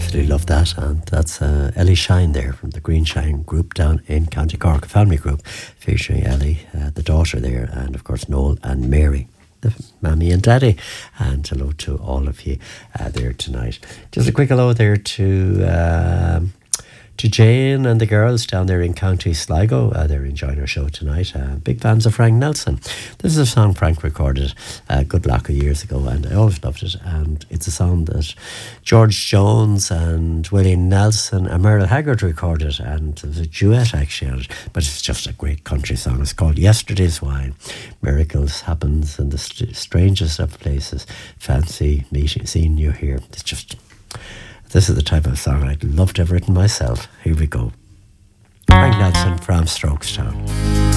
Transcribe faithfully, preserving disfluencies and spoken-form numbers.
absolutely love that. And that's uh, Ellie Shine there from the Green Shine group down in County Cork, a family group featuring Ellie, uh, the daughter there, and of course Noel and Mary, the mammy and daddy. And hello to all of you uh, there tonight. Just a quick hello there to um, to Jane and the girls down there in County Sligo. Uh, they're enjoying our show tonight. Uh, big fans of Frank Nelson. This is a song Frank recorded a good lack of years ago, and I always loved it. And it's a song that George Jones and Willie Nelson and Merle Haggard recorded, and there's a duet actually on it. But it's just a great country song. It's called Yesterday's Wine. Miracles happens in the st- strangest of places. Fancy meeting, seeing you here. It's just... This is the type of song I'd love to have written myself. Here we go. Frank Nelson from Strokestown.